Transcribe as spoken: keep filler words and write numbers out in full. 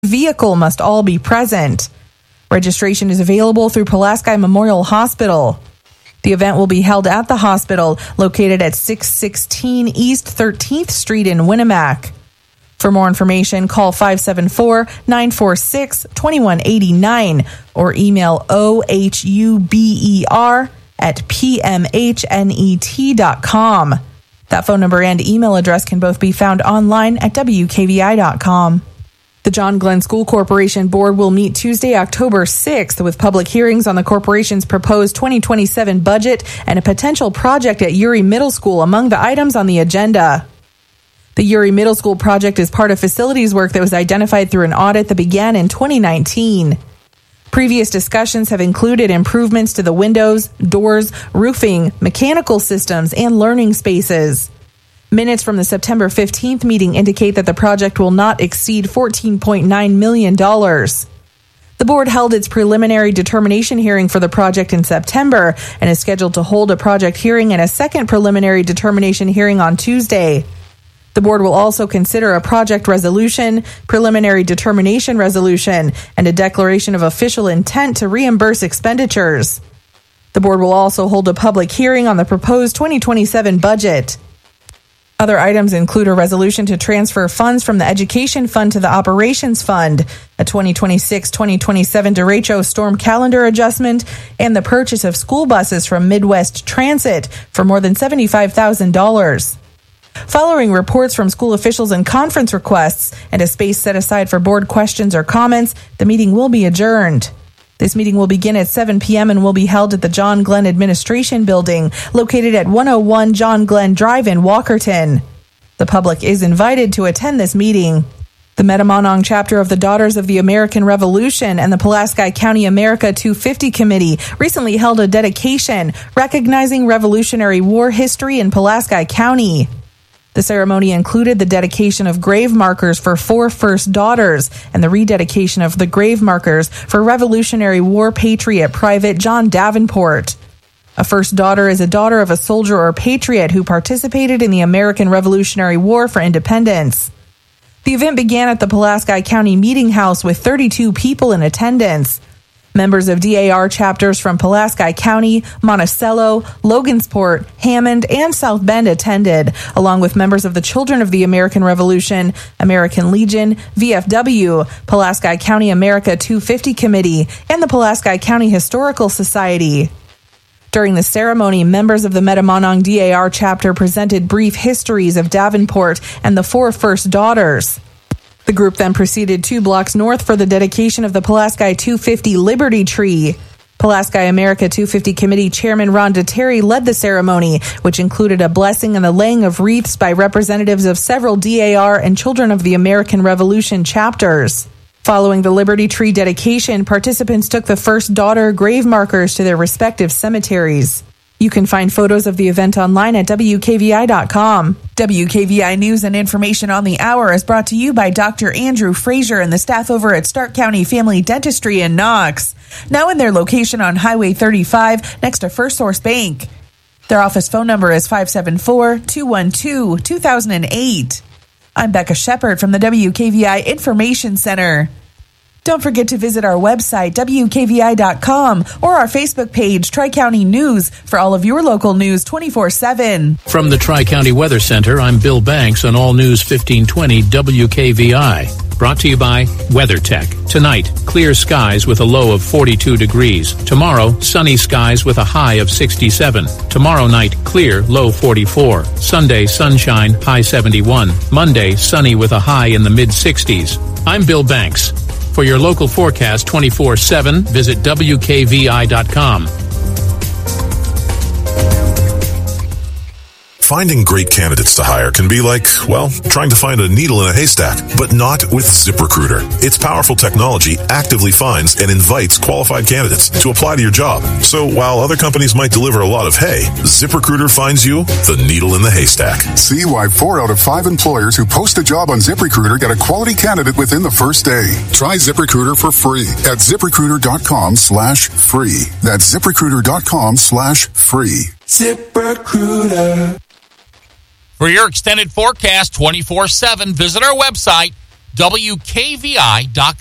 vehicle must all be present. Registration is available through Pulaski Memorial Hospital. The event will be held at the hospital located at six sixteen East thirteenth Street in Winnemac. For more information, call five seven four, nine four six, two one eight nine or email ohuber at p m h net dot com. That phone number and email address can both be found online at w k v i dot com. The John Glenn School Corporation Board will meet Tuesday, October sixth, with public hearings on the corporation's proposed twenty twenty-seven budget and a potential project at Uri Middle School among the items on the agenda. The Uri Middle School project is part of facilities work that was identified through an audit that began in twenty nineteen. Previous discussions have included improvements to the windows, doors, roofing, mechanical systems, and learning spaces. Minutes from the September fifteenth meeting indicate that the project will not exceed fourteen point nine million dollars. The board held its preliminary determination hearing for the project in September and is scheduled to hold a project hearing and a second preliminary determination hearing on Tuesday. The board will also consider a project resolution, preliminary determination resolution, and a declaration of official intent to reimburse expenditures. The board will also hold a public hearing on the proposed twenty twenty-seven budget. Other items include a resolution to transfer funds from the Education Fund to the Operations Fund, a twenty twenty-six twenty twenty-seven derecho storm calendar adjustment, and the purchase of school buses from Midwest Transit for more than seventy-five thousand dollars. Following reports from school officials and conference requests and a space set aside for board questions or comments, the meeting will be adjourned. This meeting will begin at seven p.m. and will be held at the John Glenn Administration Building, located at one oh one John Glenn Drive in Walkerton. The public is invited to attend this meeting. The Metamonong chapter of the Daughters of the American Revolution and the Pulaski County America two fifty Committee recently held a dedication recognizing Revolutionary War history in Pulaski County. The ceremony included the dedication of grave markers for four First Daughters and the rededication of the grave markers for Revolutionary War patriot Private John Davenport. A First Daughter is a daughter of a soldier or patriot who participated in the American Revolutionary War for independence. The event began at the Pulaski County Meeting House with thirty-two people in attendance. Members of D A R chapters from Pulaski County, Monticello, Logansport, Hammond, and South Bend attended, along with members of the Children of the American Revolution, American Legion, V F W, Pulaski County America two fifty Committee, and the Pulaski County Historical Society. During the ceremony, members of the Metamonong D A R chapter presented brief histories of Davenport and the four First Daughters. The group then proceeded two blocks north for the dedication of the Pulaski two fifty Liberty Tree. Pulaski America two fifty Committee Chairman Ron DeTerry led the ceremony, which included a blessing and the laying of wreaths by representatives of several D A R and Children of the American Revolution chapters. Following the Liberty Tree dedication, participants took the First Daughter grave markers to their respective cemeteries. You can find photos of the event online at w k v i dot com. W K V I News and information on the hour is brought to you by Doctor Andrew Frazier and the staff over at Stark County Family Dentistry in Knox. Now in their location on Highway thirty-five next to First Source Bank. Their office phone number is five seven four, two one two, two thousand eight. I'm Becca Shepard from the W K V I Information Center. Don't forget to visit our website, w k v i dot com, or our Facebook page, Tri-County News, for all of your local news twenty-four seven. From the Tri-County Weather Center, I'm Bill Banks on All News fifteen twenty W K V I. Brought to you by WeatherTech. Tonight, clear skies with a low of forty-two degrees. Tomorrow, sunny skies with a high of sixty-seven. Tomorrow night, clear, low forty-four. Sunday, sunshine, high seventy-one. Monday, sunny with a high in the mid-sixties. I'm Bill Banks. For your local forecast twenty-four seven, visit w k v i dot com. Finding great candidates to hire can be like, well, trying to find a needle in a haystack, but not with ZipRecruiter. Its powerful technology actively finds and invites qualified candidates to apply to your job. So while other companies might deliver a lot of hay, ZipRecruiter finds you the needle in the haystack. See why four out of five employers who post a job on ZipRecruiter get a quality candidate within the first day. Try ZipRecruiter for free at ZipRecruiter.com slash free. That's ZipRecruiter.com slash free. ZipRecruiter. For your extended forecast twenty-four seven, visit our website, W K V I dot com.